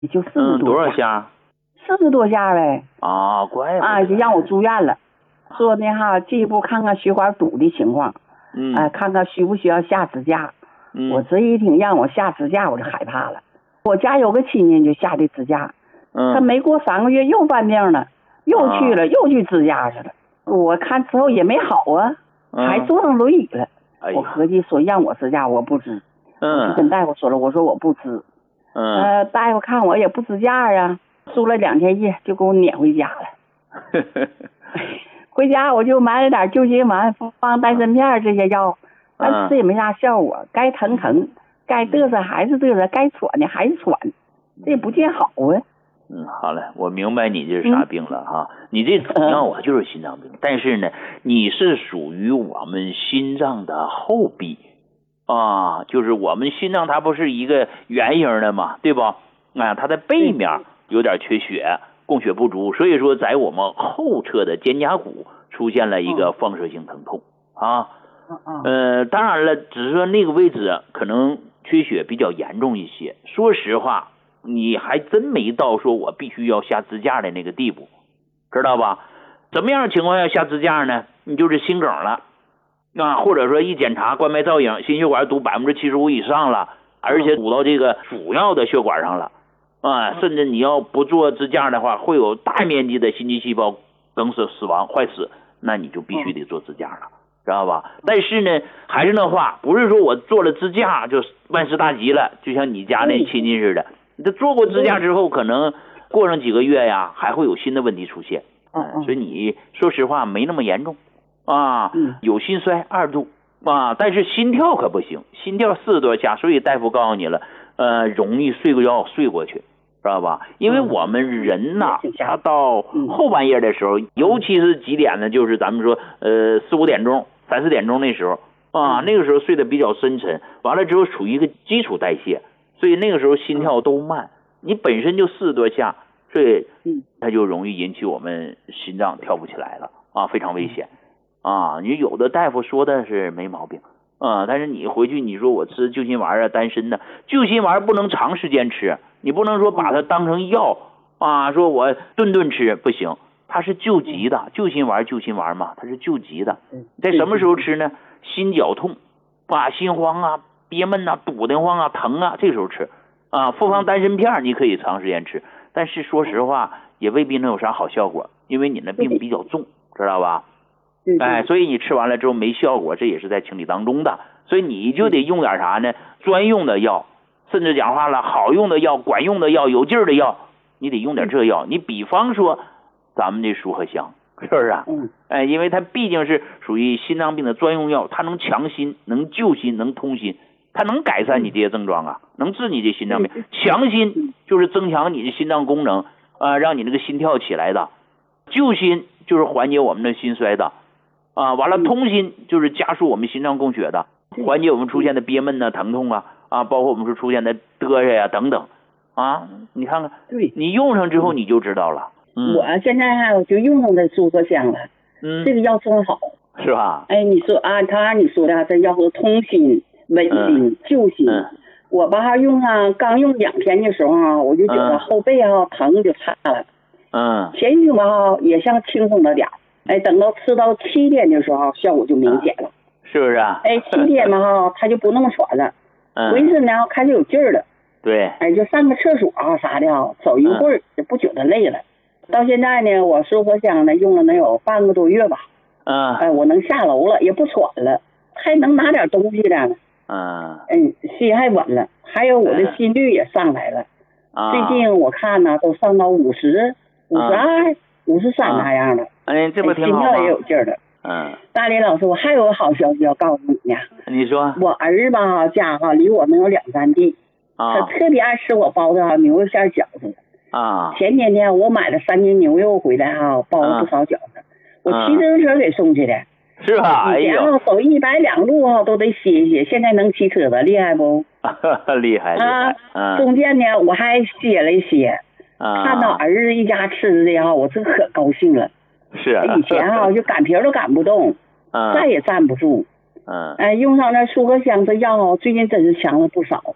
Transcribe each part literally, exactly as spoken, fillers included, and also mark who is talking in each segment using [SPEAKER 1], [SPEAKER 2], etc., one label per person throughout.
[SPEAKER 1] 就四十
[SPEAKER 2] 嗯，
[SPEAKER 1] 多
[SPEAKER 2] 多少下？
[SPEAKER 1] 四十多下呗。
[SPEAKER 2] 啊，怪不得
[SPEAKER 1] 啊，就让我住院了，说呢哈，进一步看看血管堵的情况，
[SPEAKER 2] 嗯，
[SPEAKER 1] 啊，看看需不需要下支架。
[SPEAKER 2] 嗯，
[SPEAKER 1] 我这一听让我下支架，我就害怕了。我家有个亲戚就下的支架，
[SPEAKER 2] 嗯，
[SPEAKER 1] 他没过三个月又犯病了，又去了，
[SPEAKER 2] 啊、
[SPEAKER 1] 又去支架去了。我看之后也没好啊，
[SPEAKER 2] 嗯、
[SPEAKER 1] 还坐上轮椅了。
[SPEAKER 2] 哎、
[SPEAKER 1] 我合计说让我支架我不支，
[SPEAKER 2] 嗯，
[SPEAKER 1] 我就跟大夫说了，我说我不支。
[SPEAKER 2] 嗯，
[SPEAKER 1] 呃，大夫看我也不支架啊，输了两天液就给我撵回家了。回家我就买了点救心丸、放丹参片这些药，但吃也没啥效果，该疼疼，该嘚瑟还是嘚瑟，该喘的还是喘，这也不见好啊。
[SPEAKER 2] 嗯，好了，我明白你这是啥病了哈。嗯、你这主要啊就是心脏病，但是呢，你是属于我们心脏的后壁啊，就是我们心脏它不是一个圆形的嘛，对吧？啊，它的背面有点缺血，供血不足，所以说在我们后侧的肩胛骨出现了一个放射性疼痛啊。呃，当然了，只是说那个位置可能缺血比较严重一些。说实话。你还真没到说我必须要下支架的那个地步，知道吧？怎么样的情况下下支架呢？你就是心梗了啊，或者说一检查冠脉造影，心血管堵百分之七十五以上了，而且堵到这个主要的血管上了啊，甚至你要不做支架的话，会有大面积的心肌细胞梗死、死亡、坏死，那你就必须得做支架了，知道吧？但是呢，还是那话，不是说我做了支架就万事大吉了，就像你家那亲戚似的。你这做过支架之后，可能过上几个月呀，还会有新的问题出现。
[SPEAKER 1] 嗯，
[SPEAKER 2] 所以你说实话没那么严重啊，有心衰二度啊，但是心跳可不行，心跳四十多下，所以大夫告诉你了，呃，容易睡个觉睡过去，知道吧？因为我们人呐，他到后半夜的时候，尤其是几点呢？就是咱们说呃四五点钟、三四点钟那时候啊，那个时候睡得比较深沉，完了之后处于一个基础代谢。所以那个时候心跳都慢，你本身就四十多下，所以它就容易引起我们心脏跳不起来了啊，非常危险啊！你有的大夫说的是没毛病啊，但是你回去你说我吃救心丸啊、丹参的，救心丸不能长时间吃，你不能说把它当成药啊，说我顿顿吃不行，它是救急的，救心丸救心丸嘛，它是救急的，在什么时候吃呢？心绞痛啊、心慌啊。憋闷啊，堵得慌啊，疼啊，这时候吃啊。复方丹参片你可以长时间吃，但是说实话也未必能有啥好效果，因为你那病比较重，知道吧？哎，所以你吃完了之后没效果，这也是在情理当中的，所以你就得用点啥呢？专用的药，甚至讲话了，好用的药、管用的药、有劲儿的药，你得用点这药。你比方说咱们这舒和香，是不是啊？
[SPEAKER 1] 嗯。
[SPEAKER 2] 哎，因为它毕竟是属于心脏病的专用药，它能强心、能救心、能通心。它能改善你这些症状啊，能治你这心脏病。强心就是增强你的心脏功能啊，让你那个心跳起来的。救心就是缓解我们的心衰的啊，完了通心就是加速我们心脏供血的，缓解我们出现的憋闷啊、疼痛啊啊，包括我们说出现的嘚瑟呀等等啊，你看看，
[SPEAKER 1] 对，
[SPEAKER 2] 你用上之后你就知道了。嗯，
[SPEAKER 1] 我现在我就用上这舒和香了，
[SPEAKER 2] 嗯，
[SPEAKER 1] 这个药真好，
[SPEAKER 2] 是吧？
[SPEAKER 1] 哎，你说啊，他按你说的这药是通心。稳心救心，
[SPEAKER 2] 嗯、
[SPEAKER 1] 我吧用上刚用两天的时候啊，我就觉得后背啊、嗯、疼就差了，
[SPEAKER 2] 嗯，
[SPEAKER 1] 前一天吧也像轻松了点，哎，等到吃到七天的时候效果就明显了，
[SPEAKER 2] 嗯、是不是啊？
[SPEAKER 1] 哎，七天嘛哈，他就不那么喘了，
[SPEAKER 2] 嗯，
[SPEAKER 1] 浑身呢开始有劲儿了，
[SPEAKER 2] 对，
[SPEAKER 1] 哎，就上个厕所啊啥的，走一会儿就不觉得累了。嗯、到现在呢，我舒和香呢用了能有半个多月吧，
[SPEAKER 2] 嗯，
[SPEAKER 1] 哎，我能下楼了，也不喘了，还能拿点东西了。
[SPEAKER 2] 嗯
[SPEAKER 1] 嗯，心还稳了，还有我的心率也上来了。
[SPEAKER 2] 啊，
[SPEAKER 1] 最近我看呢，都上到五十、五十二、五十三那样的。
[SPEAKER 2] 哎，这不挺好吗？
[SPEAKER 1] 心跳也有劲儿了。
[SPEAKER 2] 嗯，
[SPEAKER 1] 大林老师，我还有个好消息要告诉你呢。
[SPEAKER 2] 你说。
[SPEAKER 1] 我儿吧家哈离我能有两三地，
[SPEAKER 2] 啊，
[SPEAKER 1] 他特别爱吃我包的牛肉馅饺子。
[SPEAKER 2] 啊。
[SPEAKER 1] 前天呢，我买了三斤牛肉回来哈，包了不少饺子，我骑自行车给送去的。
[SPEAKER 2] 是吧？哎
[SPEAKER 1] 呀，走一百两路啊，都得歇歇。现在能骑车了，厉害不？
[SPEAKER 2] 厉害厉害。
[SPEAKER 1] 啊，中间呢，我还歇了一歇。啊，看到儿子一家吃的哈，我这可高兴了。
[SPEAKER 2] 是啊。
[SPEAKER 1] 以前啊，就赶皮儿都赶不动，
[SPEAKER 2] 嗯，
[SPEAKER 1] 站也站不住。
[SPEAKER 2] 嗯。
[SPEAKER 1] 哎，用上那舒和香这药，最近真是强了不少。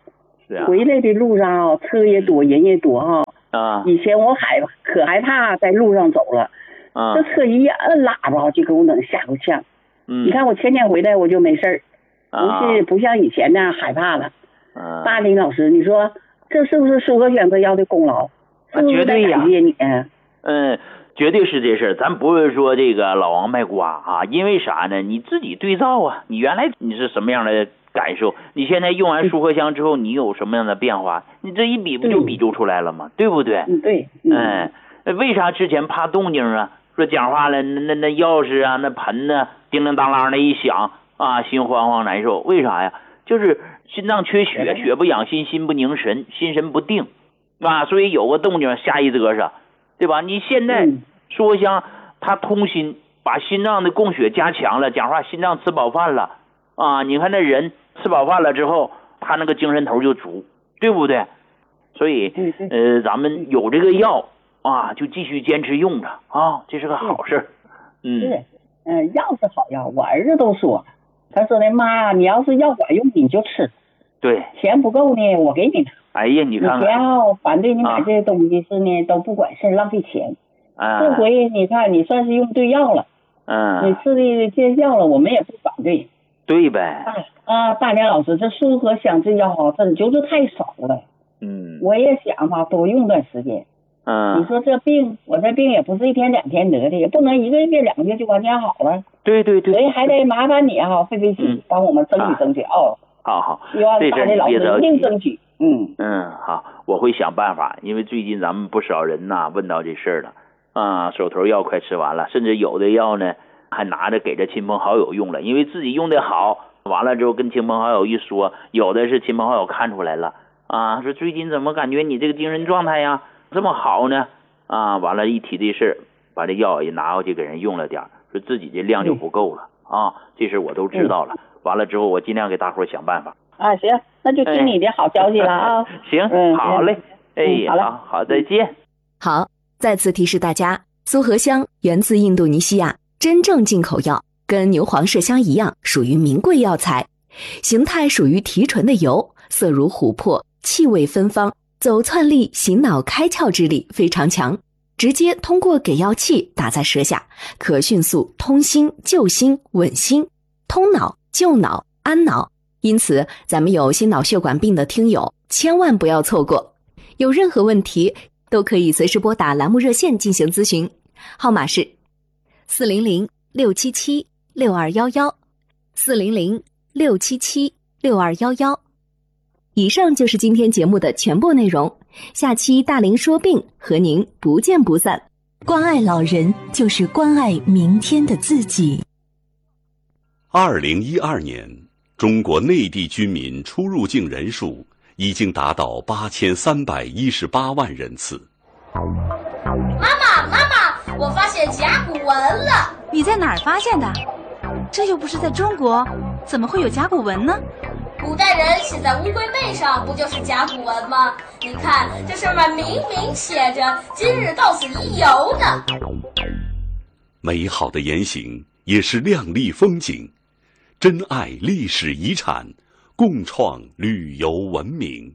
[SPEAKER 2] 是啊。
[SPEAKER 1] 回来的路上啊，车也多，人也多哈。
[SPEAKER 2] 啊。
[SPEAKER 1] 以前我害可害怕在路上走了。啊。这车一摁喇叭就给我能吓够呛。嗯。你看我前天回来我就没事儿，不是不像以前那样害怕了。啊。大林老师，你说这是不是苏和选择要的功劳？
[SPEAKER 2] 啊，绝对呀。
[SPEAKER 1] 感谢你。
[SPEAKER 2] 嗯。绝对是这事儿，咱不是说这个老王卖瓜啊，因为啥呢？你自己对照啊，你原来你是什么样的感受？你现在用完舒和香之后，你有什么样的变化？你这一比不就比就出来了吗？对不对？
[SPEAKER 1] 嗯，对。
[SPEAKER 2] 嗯，为啥之前怕动静啊？说讲话了，那那那钥匙啊，那盆呢，叮铃当啷的一响啊，心慌慌难受。为啥呀？就是心脏缺血，血不养心，心不凝神，心神不定啊，所以有个动静吓一嘚瑟。对吧？你现在舒和香它通心，把心脏的供血加强了，讲话心脏吃饱饭了啊！你看那人吃饱饭了之后，他那个精神头就足，对不对？所以呃，咱们有这个药啊，就继续坚持用着啊，这是个好事。嗯，
[SPEAKER 1] 是，嗯，药是好药，我儿子都说，他说的妈呀，你要是药管用你就吃，
[SPEAKER 2] 对，
[SPEAKER 1] 钱不够呢，我给你。
[SPEAKER 2] 哎呀，你看看，
[SPEAKER 1] 不要反对你买这些东西是呢，啊、都不管事，浪费钱。啊，这回你看你算是用对药了，嗯、啊，你吃的见效了，我们也不反对。
[SPEAKER 2] 对呗。
[SPEAKER 1] 啊，大年老师，这舒和香这药啊，这就是太少了。嗯，我也想嘛，多用段时间。嗯，你说这病，我这病也不是一天两天得的，也不能一个月两个月就完全好了。
[SPEAKER 2] 对对对。
[SPEAKER 1] 所以还得麻烦你哈、啊，费费心，帮我们争取争取哦。
[SPEAKER 2] 好好，
[SPEAKER 1] 希望大年老师一定争取。嗯
[SPEAKER 2] 嗯，好，我会想办法，因为最近咱们不少人呐问到这事儿了啊，手头药快吃完了，甚至有的药呢还拿着给着亲朋好友用了，因为自己用的好，完了之后跟亲朋好友一说，有的是亲朋好友看出来了啊，说最近怎么感觉你这个精神状态呀这么好呢啊，完了一提这事儿，把这药也拿过去给人用了点，说自己这量就不够了啊，这事我都知道了，完了之后我尽量给大伙想办法。
[SPEAKER 1] 啊，行，那就听你的好消息了啊！
[SPEAKER 2] 行，嗯，好嘞，哎，好了，好，再见。
[SPEAKER 3] 好，再次提示大家，苏和香源自印度尼西亚，真正进口药，跟牛黄麝香一样，属于名贵药材，形态属于提纯的油，色如琥珀，气味芬芳，走窜力、醒脑开窍之力非常强，直接通过给药器打在舌下，可迅速通心、救心、稳心、通脑、救脑、安脑。因此，咱们有心脑血管病的听友千万不要错过。有任何问题都可以随时拨打栏目热线进行咨询，号码是四零零六七七六二幺幺，四零零六七七六二幺幺。以上就是今天节目的全部内容，下期大林说病和您不见不散。
[SPEAKER 4] 关爱老人就是关爱明天的自己。
[SPEAKER 5] 二零一二年。中国内地居民出入境人数已经达到八千三百一十八万人次。
[SPEAKER 6] 妈妈，妈妈，我发现甲骨文了！
[SPEAKER 7] 你在哪儿发现的？这又不是在中国，怎么会有甲骨文呢？
[SPEAKER 6] 古代人写在乌龟背上，不就是甲骨文吗？你看，这上面明明写着“今日到此一游”呢。
[SPEAKER 5] 美好的言行也是亮丽风景。珍爱历史遗产，共创旅游文明。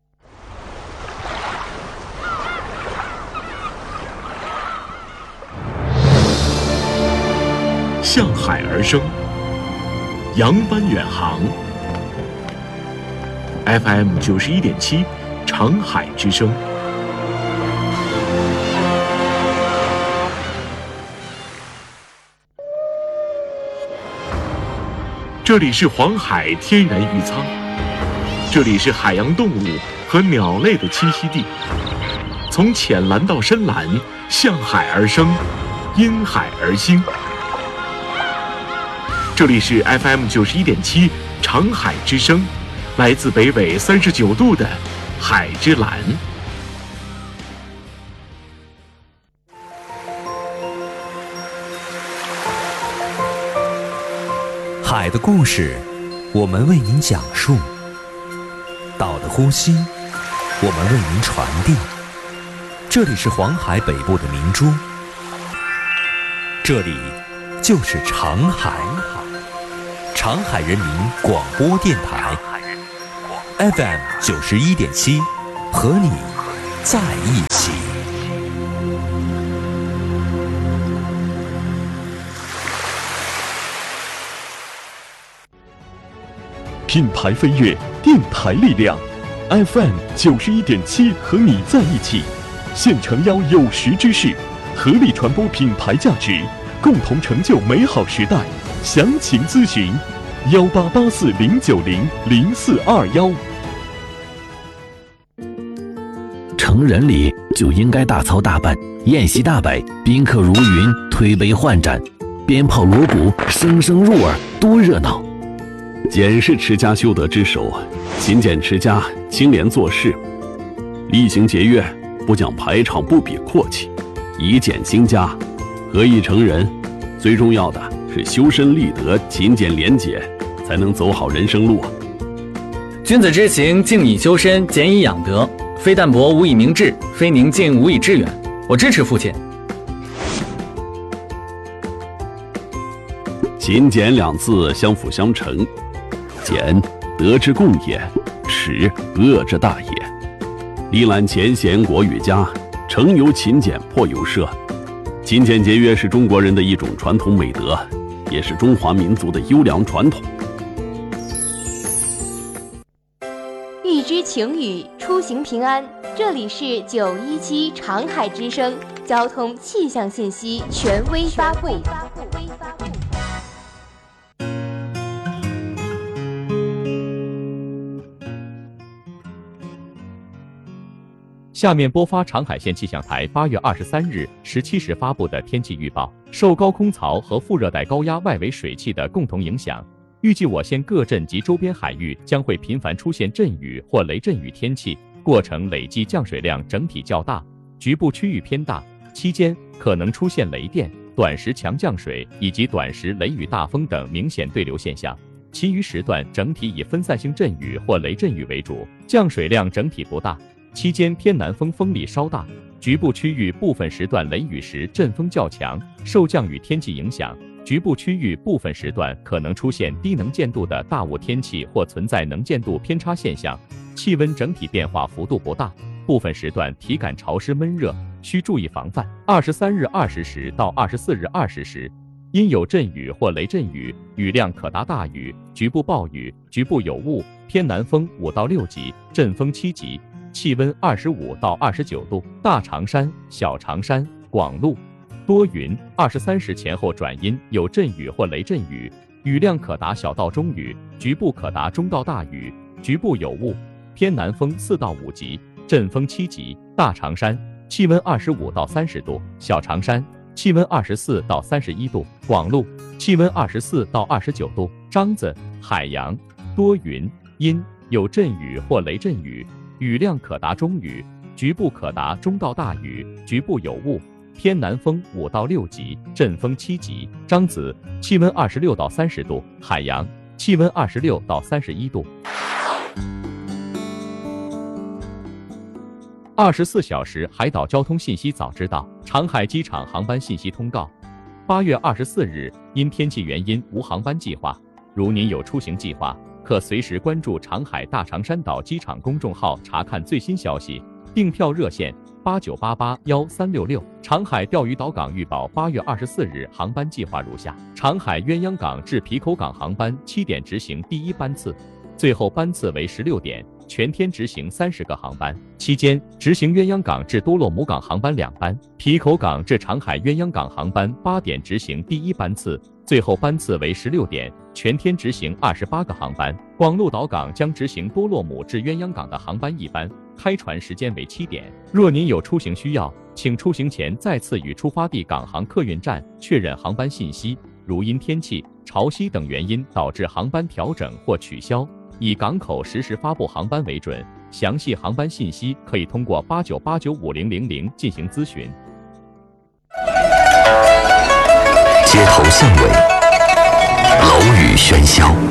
[SPEAKER 8] 向海而生，扬帆远航。F M 九十一点七，长海之声。这里是黄海天然渔仓，这里是海洋动物和鸟类的栖息地。从浅蓝到深蓝，向海而生，因海而兴。这里是 F M 九十一点七长海之声，来自北纬三十九度的海之蓝。
[SPEAKER 9] 海的故事，我们为您讲述；岛的呼吸，我们为您传递。这里是黄海北部的明珠，这里就是长海，长海人民广播电台。 F M 九十一点七，和你在一起。
[SPEAKER 10] 品牌飞跃，电台力量 ，F M 九十一点七，和你在一起。现诚邀有识之士，合力传播品牌价值，共同成就美好时代。详情咨询幺八八四零九零零四二幺。
[SPEAKER 11] 成人礼就应该大操大办，宴席大摆，宾客如云，推杯换盏，鞭炮锣鼓声声入耳，多热闹！
[SPEAKER 12] 俭是持家修德之首，勤俭持家，清廉做事，厉行节约，不讲排场，不比阔气，以俭兴家，合意成人。最重要的是修身立德，勤俭廉洁，才能走好人生路。
[SPEAKER 13] 君子之行，静以修身，俭以养德。非淡泊无以明志，非宁静无以致远。我支持父亲。
[SPEAKER 12] 勤俭两字相辅相成，俭德之共也，耻恶之大也。历览前贤国与家，成由勤俭，破由奢。勤俭节约是中国人的一种传统美德，也是中华民族的优良传统。
[SPEAKER 14] 预知晴雨，出行平安。这里是九一七长海之声交通气象信息权威发布。
[SPEAKER 15] 下面播发长海县气象台八月二十三日十七时发布的天气预报。受高空槽和副热带高压外围水汽的共同影响，预计我县各镇及周边海域将会频繁出现阵雨或雷阵雨天气，过程累计降水量整体较大，局部区域偏大，期间可能出现雷电、短时强降水以及短时雷雨大风等明显对流现象。其余时段整体以分散性阵雨或雷阵雨为主，降水量整体不大，期间偏南风风力稍大，局部区域部分时段雷雨时阵风较强。受降雨天气影响，局部区域部分时段可能出现低能见度的大雾天气或存在能见度偏差现象，气温整体变化幅度不大，部分时段体感潮湿闷热，需注意防范。二十三日二十时到二十四日二十时，因有阵雨或雷阵雨，雨量可达大雨，局部暴雨，局部有雾，偏南风五到六级，阵风七级，气温二十五到二十九度。大长山、小长山、广路多云，二十三时前后转阴，有阵雨或雷阵雨，雨量可达小到中雨，局部可达中到大雨，局部有雾，偏南风四到五级，阵风七级。大长山气温二十五到三十度，小长山气温二十四到三十一度，广路气温二十四到二十九度。张子、海洋多云阴，有阵雨或雷阵雨，雨量可达中雨，局部可达中到大雨，局部有雾，偏南风五到六级，阵风七级。张子气温二十六到三十度，海洋气温二十六到三十一度。二十四小时海岛交通信息早知道，长海机场航班信息通告。八月二十四日，因天气原因无航班计划，如您有出行计划，可随时关注长海大长山岛机场公众号查看最新消息。订票热线八九八八幺三六六。长海钓鱼岛港预报八月二十四日航班计划如下：长海鸳鸯港至皮口港航班七点执行第一班次，最后班次为十六点，全天执行三十个航班，期间执行鸳鸯港至多洛姆港航班两班，皮口港至长海鸳鸯港航班八点执行第一班次，最后班次为十六点，全天执行二十八个航班。广鹿岛港将执行多洛姆至鸳鸯港的航班一班，开船时间为七点。若您有出行需要，请出行前再次与出发地港航客运站确认航班信息，如因天气、潮汐等原因导致航班调整或取消，以港口实时发布航班为准。详细航班信息可以通过八九八九五零零零进行咨询。
[SPEAKER 9] 街头巷尾，楼宇喧嚣。